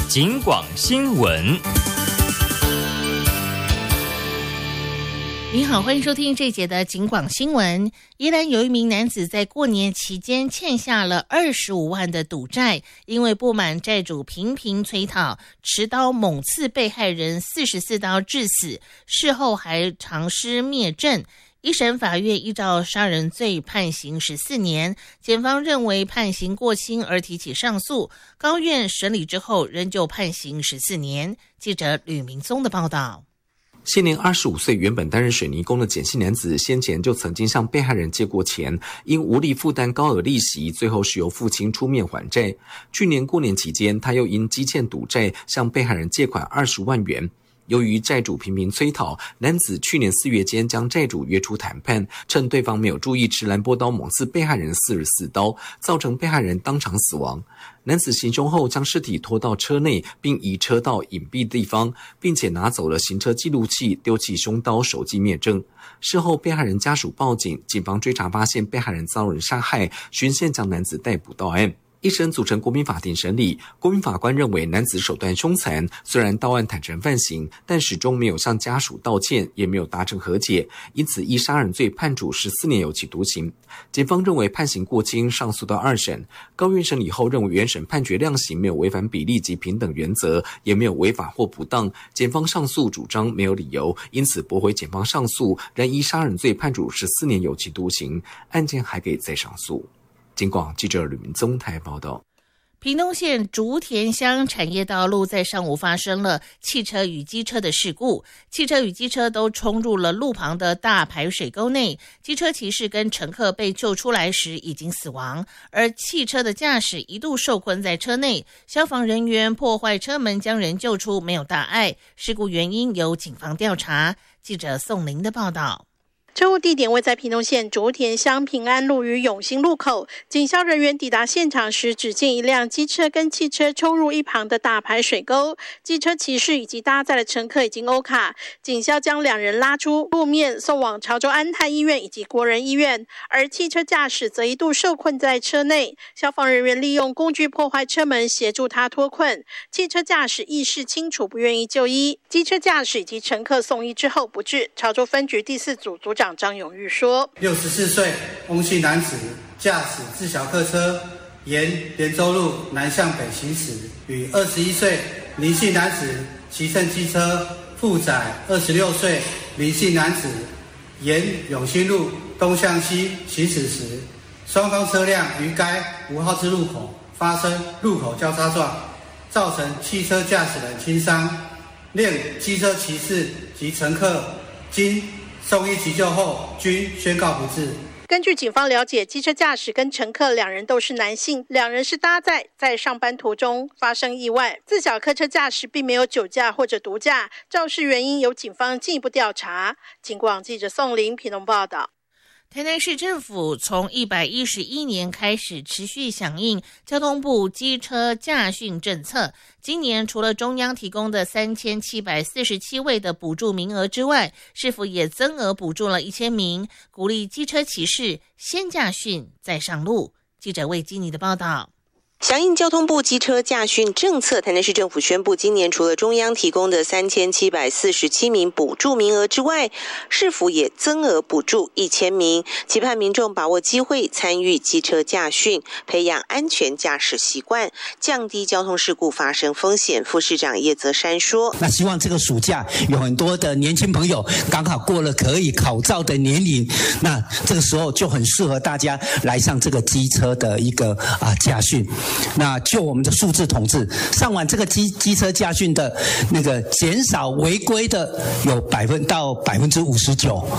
警广新闻。 你好，欢迎收听这一节的警广新闻。宜兰有一名男子在过年期间欠下了25万的赌债，因为不满债主频频催讨，持刀猛刺被害人44刀致死，事后还尝试灭证。一审法院依照杀人罪判刑14年，检方认为判刑过轻而提起上诉，高院审理之后仍旧判刑14年。记者吕明宗的报道。 现年25岁，原本担任水泥工的简姓男子，先前就曾经向被害人借过钱，因无力负担高额利息，最后是由父亲出面还债。去年过年期间，他又因积欠赌债向被害人借款20万元。由于债主频频催讨，男子去年4月间将债主约出谈判，趁对方没有注意，持兰波刀猛刺被害人44刀，造成被害人当场死亡。男子行凶后将尸体拖到车内，并移车到隐蔽地方，并且拿走了行车记录器，丢弃凶刀，手机灭证。事后被害人家属报警，警方追查发现被害人遭人杀害，循线将男子逮捕到案。一审组成国民法庭审理，国民法官认为男子手段凶残，虽然到案坦诚犯行，但始终没有向家属道歉，也没有达成和解，因此依杀人罪判处14年有期徒刑。检方认为判刑过轻，上诉到2审。高院审理后认为原审判决量刑没有违反比例及平等原则，也没有违法或不当。检方上诉主张没有理由，因此驳回检方上诉，仍依杀人罪判处14年有期徒刑，案件还可以再上诉。警广记者吕明宗台报道。 屏东县竹田乡产业道路在上午发生了汽车与机车的事故，汽车与机车都冲入了路旁的大排水沟内，机车骑士跟乘客被救出来时已经死亡，而汽车的驾驶一度受困在车内，消防人员破坏车门将人救出，没有大碍，事故原因由警方调查。记者宋玲的报道。 车祸地点位在屏东县竹田乡平安路与永兴路口，警消人员抵达现场时，只见一辆机车跟汽车冲入一旁的大排水沟，机车骑士以及搭载的乘客已经欧卡，警消将2人拉出路面，送往潮州安泰医院以及国人医院，而汽车驾驶则一度受困在车内，消防人员利用工具破坏车门，协助他脱困。汽车驾驶意识清楚，不愿意就医，机车驾驶以及乘客送医之后不治。潮州分局第4组组长张永玉说 ：64岁翁姓男子驾驶自小客车沿连州路南向北行驶，与21岁林姓男子骑乘机车负载26岁林姓男子沿永兴路东向西行驶时，双方车辆于该5号之路口发生路口交叉撞，造成汽车驾驶人轻伤，令机车骑士及乘客经送医急救后均宣告不治。 根据警方了解，机车驾驶跟乘客2人都是男性，2人是搭载在上班途中发生意外，自小客车驾驶并没有酒驾或者毒驾，肇事原因由警方进一步调查。警广记者宋玲屏东报道。 台南市政府从111年开始持续响应交通部机车驾训政策，今年除了中央提供的3747位的补助名额之外，市府也增额补助了1000名，鼓励机车骑士先驾训再上路。记者魏基尼的报道。 响应交通部机车驾训政策，台南市政府宣布，今年除了中央提供的3747名补助名额之外，市府也增额补助1000名，期盼民众把握机会参与机车驾训，培养安全驾驶习惯，降低交通事故发生风险。副市长叶泽山说：“ 那希望这个暑假有很多的年轻朋友刚好过了可以考照的年龄，那这个时候就很适合大家来上这个机车的一个驾训。”那就我们的数字统计，上完这个机车驾训的那个减少违规的有到59%。